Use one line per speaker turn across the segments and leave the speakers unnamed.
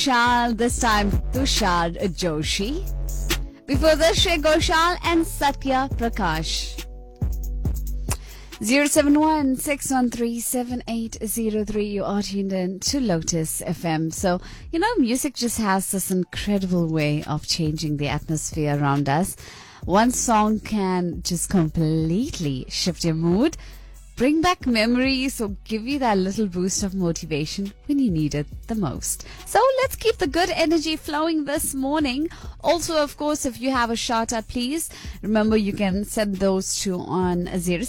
Shal, this time Tushar Joshi. Before this, Shrey Ghoshal and Satya Prakash. 071-613-7803. You are tuned in to Lotus FM. So, music just has this incredible way of changing the atmosphere around us. One song can just completely shift your mood, bring back memories, or give you that little boost of motivation when you need it the most. So let's keep the good energy flowing this morning. Also, of course, if you have a shout out, please remember you can send those to on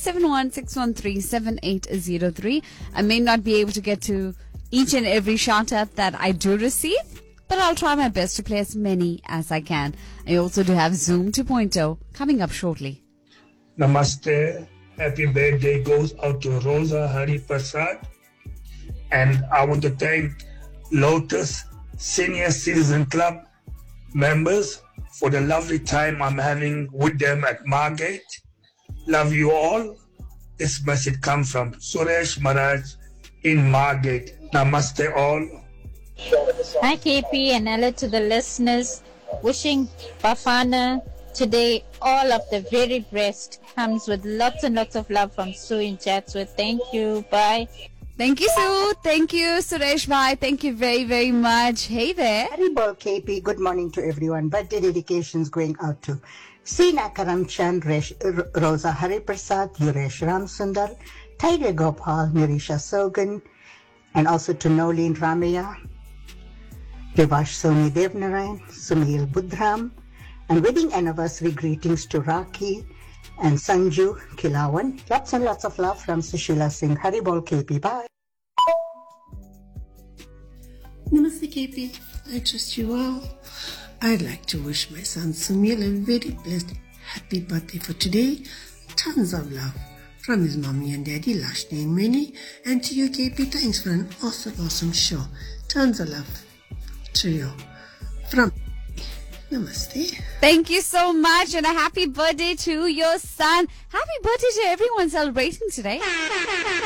071-613-7803. I may not be able to get to each and every shout out that I do receive, but I'll try my best to play as many as I can. I also do have Zoom 2.0 coming up shortly.
Namaste. Happy birthday goes out to Rosa Hari Prasad. And I want to thank Lotus Senior Citizen Club members for the lovely time I'm having with them at Margate. Love you all. This message comes from Suresh Maharaj in Margate. Namaste all.
Hi KP and hello to the listeners. Wishing Bafana today all of the very best. Comes with lots and lots of love from Sue in Chatsworth. Thank you. Bye.
Thank you, Sue. Thank you, Suresh Bhai. Thank you very, very much. Hey there.
Haribol KP, good morning to everyone. Birthday dedications going out to Seena Karamchand, Rosa Hariprasad, Yuresh Ramsundar, Tiger Gopal, Nirisha Sogan, and also to Nolin Ramaya, Devash Soni Devnarayan, Sumil Budram, and wedding anniversary greetings to Raki and Sanju Kilawan. Lots and lots of love from Sushila Singh. Haribol KP. Bye.
Namaste KP. I trust you well. I'd like to wish my son Sumil a very blessed happy birthday for today. Tons of love from his mommy and daddy, Lashni and Minnie. And to you KP, thanks for an awesome show. Tons of love to you from Namaste.
Thank you so much and a happy birthday to your son. Happy birthday to everyone celebrating today.